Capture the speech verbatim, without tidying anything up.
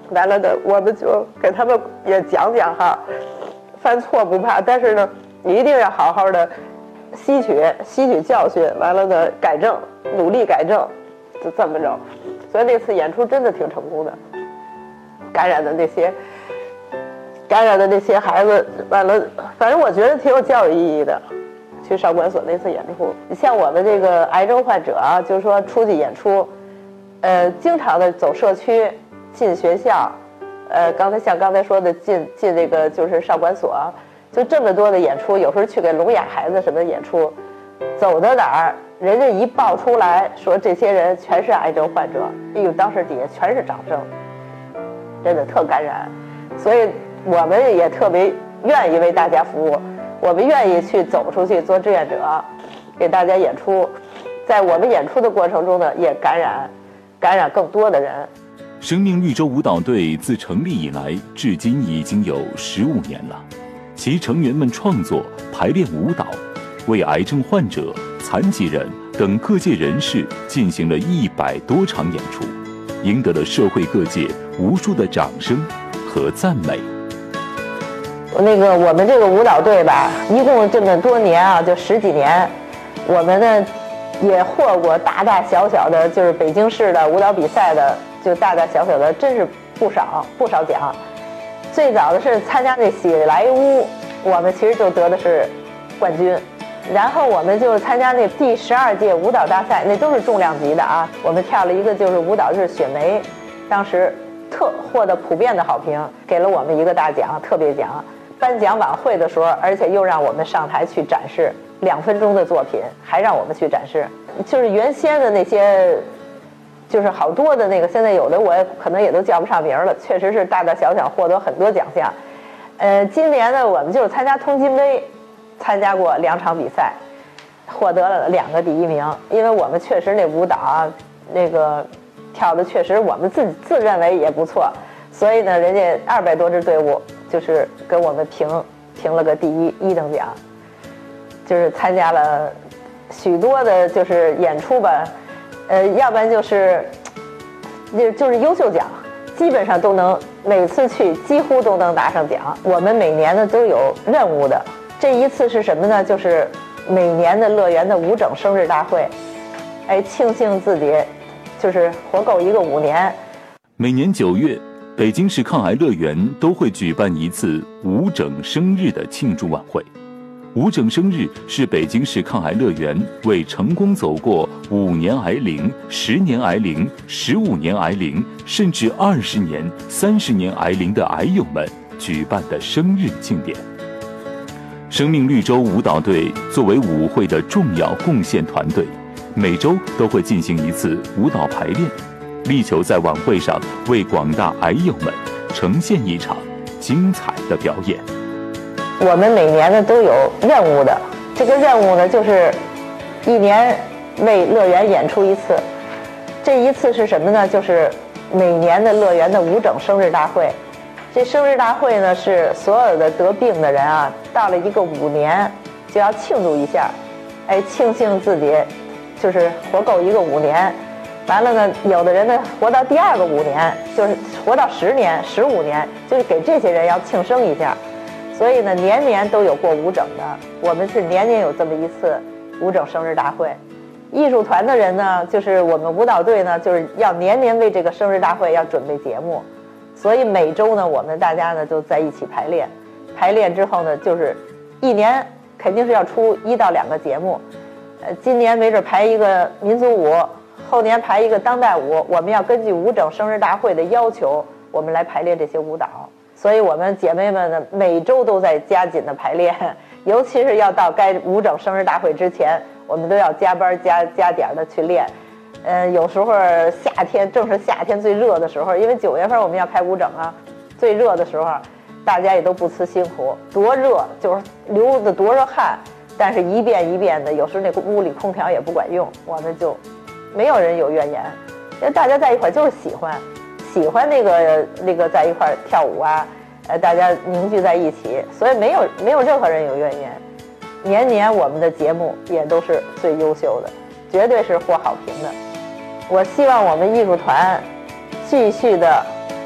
完了的，我们就给他们也讲讲哈，犯错不怕，但是呢，你一定要好好的吸取吸取教训，完了的改正，努力改正，就这么着。所以那次演出真的挺成功的，感染的那些感染的那些孩子，完了，反正我觉得挺有教育意义的。去少管所那次演出，像我们这个癌症患者啊，就是说出去演出，呃，经常的走社区，进学校，呃，刚才像刚才说的进进这个就是少管所，就这么多的演出，有时候去给聋哑孩子什么演出，走到哪儿，人家一报出来说这些人全是癌症患者，哎呦，当时底下全是掌声，真的特感染，所以我们也特别愿意为大家服务。我们愿意去走出去做志愿者，给大家演出，在我们演出的过程中呢，也感染，感染更多的人。 生命绿洲舞蹈队自成立以来，至今已经有十五年了。其成员们创作、排练舞蹈，为癌症患者、残疾人等各界人士进行了一百多场演出，赢得了社会各界无数的掌声和赞美。 那个我们这个舞蹈队吧，一共这么多年啊，就十几年，我们呢也获过大大小小的，就是北京市的舞蹈比赛的，就大大小小的，真是不少不少奖。最早的是参加那喜来屋，我们其实就得的是冠军。然后我们就参加那第十二届舞蹈大赛，那都是重量级的啊。我们跳了一个就是舞蹈就是雪梅，当时特获得普遍的好评，给了我们一个大奖，特别奖。颁奖晚会的时候，而且又让我们上台去展示两分钟的作品，还让我们去展示。就是原先的那些，就是好多的那个，现在有的我也可能也都叫不上名了。确实是大大小小获得很多奖项。呃，今年呢，我们就是参加通金杯，参加过两场比赛，获得了两个第一名。因为我们确实那舞蹈啊，那个跳的确实我们自自认为也不错，所以呢，人家二百多支队伍。就是跟我们评评了个第一一等奖，就是参加了许多的，就是演出吧，呃，要不然就是就就是优秀奖，基本上都能每次去几乎都能拿上奖。我们每年呢都有任务的，这一次是什么呢？就是每年的乐园的舞整生日大会，哎，庆幸自己就是活够一个五年。 每年九月。北京市抗癌乐园都会举办一次舞整生日的庆祝晚会。舞整生日是北京市抗癌乐园为成功走过五年癌龄、十年癌龄、十五年癌龄，甚至二十年、三十年癌龄的癌友们举办的生日庆典。生命绿洲舞蹈队作为舞会的重要贡献团队，每周都会进行一次舞蹈排练。力求在晚会上为广大癌友们呈现一场精彩的表演。 我们每年呢都有任务的，这个任务呢就是一年为乐园演出一次。这一次是什么呢？就是每年的乐园的舞整生日大会。这生日大会呢是所有的得病的人啊，到了一个五年就要庆祝一下，哎，庆幸自己就是活够一个五年。完了呢，有的人呢活到第二个五年，就是活到十年、十五年，就是给这些人要庆生一下。所以呢，年年都有过舞整的，我们是年年有这么一次舞整生日大会。艺术团的人呢，就是我们舞蹈队呢，就是要年年为这个生日大会要准备节目，所以每周呢，我们大家呢就在一起排练，排练之后呢，就是一年肯定是要出一到两个节目，呃，今年没准排一个民族舞。后年排一个当代舞，我们要根据舞整生日大会的要求，我们来排练这些舞蹈。所以我们姐妹们呢，每周都在加紧的排练，尤其是要到该舞整生日大会之前，我们都要加班加加点的去练。呃，有时候夏天正是夏天最热的时候，因为九月份我们要开舞整啊，最热的时候，大家也都不辞辛苦，多热就是流的多少汗，但是一遍一遍的，有时候那屋里空调也不管用，我们就。没有人有怨言，因为大家在一块就是喜欢，喜欢那个那个在一块跳舞啊，呃，大家凝聚在一起，所以没有没有任何人有怨言。年年我们的节目也都是最优秀的，绝对是获好评的。我希望我们艺术团继续的